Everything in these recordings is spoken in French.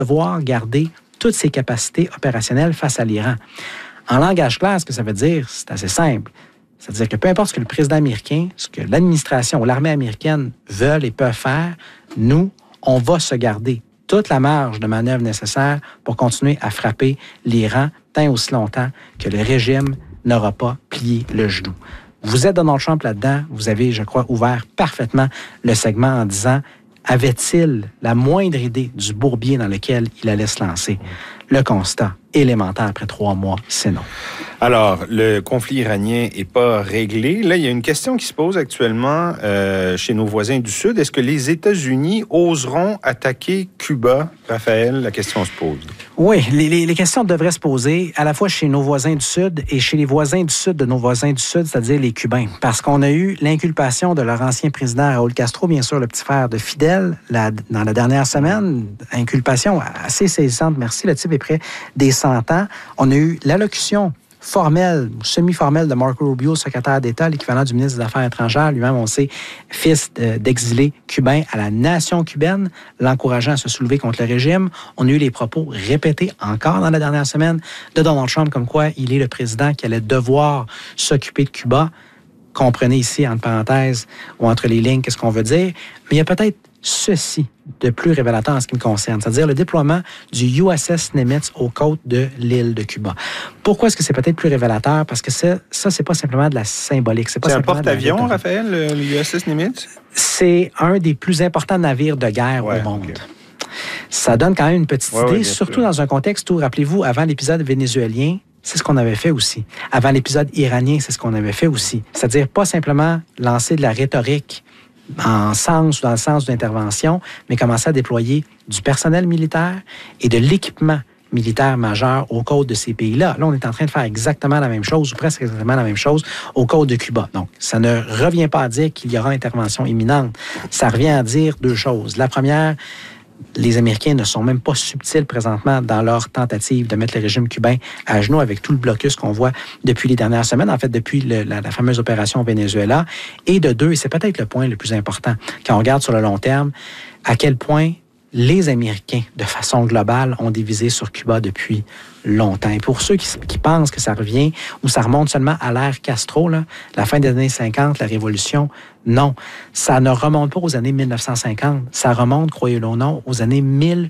devoir garder toutes ses capacités opérationnelles face à l'Iran. En langage clair, ce que ça veut dire, c'est assez simple. C'est-à-dire que peu importe ce que le président américain, ce que l'administration ou l'armée américaine veulent et peuvent faire, nous, on va se garder toute la marge de manœuvre nécessaire pour continuer à frapper l'Iran tant et aussi longtemps que le régime n'aura pas plié le genou. Vous êtes Donald Trump là-dedans. Vous avez, je crois, ouvert parfaitement le segment en disant « Avait-il la moindre idée du bourbier dans lequel il allait se lancer? » Le constat élémentaire après 3 mois, c'est non. Alors, le conflit iranien n'est pas réglé. Là, il y a une question qui se pose actuellement chez nos voisins du Sud. Est-ce que les États-Unis oseront attaquer Cuba? Raphaël, la question se pose. Oui, les questions devraient se poser à la fois chez nos voisins du Sud et chez les voisins du Sud de nos voisins du Sud, c'est-à-dire les Cubains. Parce qu'on a eu l'inculpation de leur ancien président Raúl Castro, bien sûr, le petit frère de Fidel, dans la dernière semaine. Inculpation assez saisissante, merci. Le type est près des 100 ans. On a eu l'allocution formelle ou semi-formelle de Marco Rubio, secrétaire d'État, l'équivalent du ministre des Affaires étrangères, lui-même, on sait, fils d'exilés cubains à la nation cubaine, l'encourageant à se soulever contre le régime. On a eu les propos répétés encore dans la dernière semaine de Donald Trump, comme quoi il est le président qui allait devoir s'occuper de Cuba. Comprenez ici, entre parenthèses ou entre les lignes, qu'est-ce qu'on veut dire. Mais il y a peut-être ceci de plus révélateur en ce qui me concerne, c'est-à-dire le déploiement du USS Nimitz aux côtes de l'île de Cuba. Pourquoi est-ce que c'est peut-être plus révélateur? Parce que ça, c'est pas simplement de la symbolique. C'est un porte-avions, Raphaël, le USS Nimitz? C'est un des plus importants navires de guerre au monde. Okay. Ça donne quand même une petite idée, surtout dans un contexte où, rappelez-vous, avant l'épisode vénézuélien, c'est ce qu'on avait fait aussi. Avant l'épisode iranien, c'est ce qu'on avait fait aussi. C'est-à-dire pas simplement lancer de la rhétorique dans le sens d'une intervention, mais commencer à déployer du personnel militaire et de l'équipement militaire majeur aux côtes de ces pays-là. Là, on est en train de faire exactement la même chose, ou presque exactement la même chose, aux côtes de Cuba. Donc, ça ne revient pas à dire qu'il y aura intervention imminente. Ça revient à dire 2 choses. La première, les Américains ne sont même pas subtils présentement dans leur tentative de mettre le régime cubain à genoux avec tout le blocus qu'on voit depuis les dernières semaines, en fait, depuis la fameuse opération au Venezuela. Et de 2, et c'est peut-être le point le plus important, quand on regarde sur le long terme, à quel point les Américains, de façon globale, ont des visées sur Cuba depuis longtemps. Et pour ceux qui pensent que ça revient ou ça remonte seulement à l'ère Castro, là, la fin des années 50, la Révolution, non. Ça ne remonte pas aux années 1950. Ça remonte, croyez-le ou non, aux années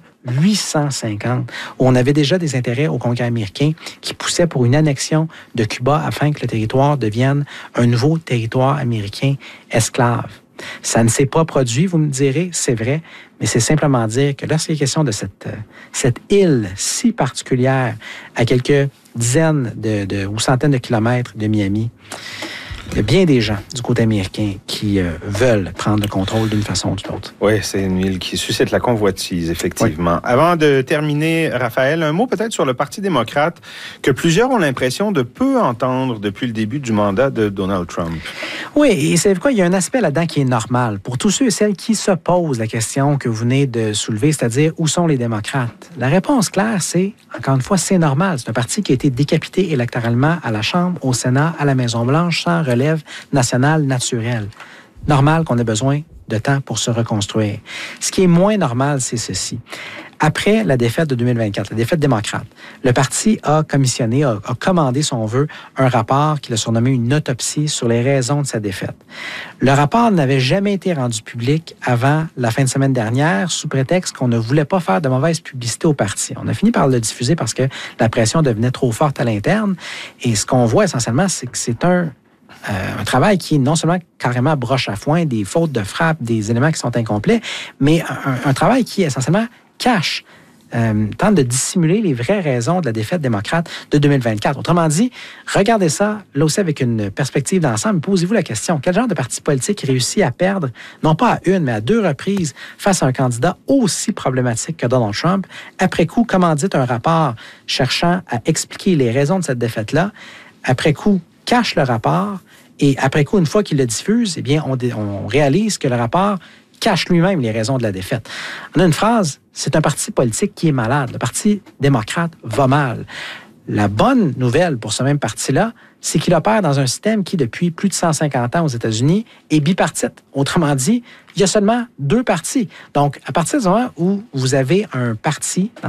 1850, où on avait déjà des intérêts au Congrès américain qui poussaient pour une annexion de Cuba afin que le territoire devienne un nouveau territoire américain esclave. Ça ne s'est pas produit, vous me direz, c'est vrai, mais c'est simplement dire que lorsqu'il est question de cette île si particulière à quelques dizaines ou centaines de kilomètres de Miami, il y a bien des gens du côté américain qui veulent prendre le contrôle d'une façon ou d'une autre. Oui, c'est une île qui suscite la convoitise, effectivement. Oui. Avant de terminer, Raphaël, un mot peut-être sur le Parti démocrate que plusieurs ont l'impression de peu entendre depuis le début du mandat de Donald Trump. Oui, et c'est quoi? Il y a un aspect là-dedans qui est normal. Pour tous ceux et celles qui se posent la question que vous venez de soulever, c'est-à-dire où sont les démocrates? La réponse claire, c'est, encore une fois, c'est normal. C'est un parti qui a été décapité électoralement à la Chambre, au Sénat, à la Maison-Blanche, sans relève nationale naturelle. Normal qu'on ait besoin de temps pour se reconstruire. Ce qui est moins normal, c'est ceci. Après la défaite de 2024, la défaite démocrate, le parti a commissionné, a commandé, si on veut, un rapport qu'il a surnommé une autopsie sur les raisons de sa défaite. Le rapport n'avait jamais été rendu public avant la fin de semaine dernière, sous prétexte qu'on ne voulait pas faire de mauvaise publicité au parti. On a fini par le diffuser parce que la pression devenait trop forte à l'interne. Et ce qu'on voit essentiellement, c'est que c'est un travail qui est non seulement carrément broche à foin, des fautes de frappe, des éléments qui sont incomplets, mais un travail qui essentiellement cache, tente de dissimuler les vraies raisons de la défaite démocrate de 2024. Autrement dit, regardez ça, là aussi avec une perspective d'ensemble, posez-vous la question, quel genre de parti politique réussit à perdre, non pas à une, mais à 2 reprises, face à un candidat aussi problématique que Donald Trump, après coup, commandite un rapport cherchant à expliquer les raisons de cette défaite-là, après coup, cache le rapport, et après coup, une fois qu'il le diffuse, eh bien, on réalise que le rapport cache lui-même les raisons de la défaite. On a une phrase, c'est un parti politique qui est malade. Le Parti démocrate va mal. La bonne nouvelle pour ce même parti-là, c'est qu'il opère dans un système qui, depuis plus de 150 ans aux États-Unis, est bipartite. Autrement dit, il y a seulement 2 partis. Donc, à partir du moment où vous avez un parti